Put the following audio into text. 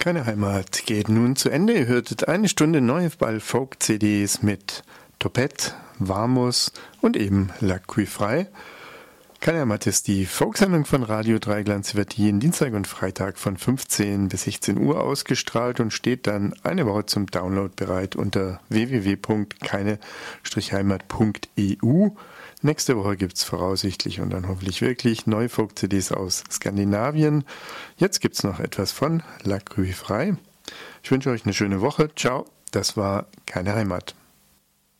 Keine Heimat geht nun zu Ende. Ihr hörtet eine Stunde Neuball-Folk-CDs mit Topette, Warmus und eben L'Aquifrei. Keine Heimat ist die Folksendung von Radio Dreigland. Sie wird jeden Dienstag und Freitag von 15 bis 16 Uhr ausgestrahlt und steht dann eine Woche zum Download bereit unter www.keine-heimat.eu. Nächste Woche gibt es voraussichtlich und dann hoffentlich wirklich neue Folk-CDs aus Skandinavien. Jetzt gibt es noch etwas von L'Aquifrei. Ich wünsche euch eine schöne Woche. Ciao, das war Keine Heimat.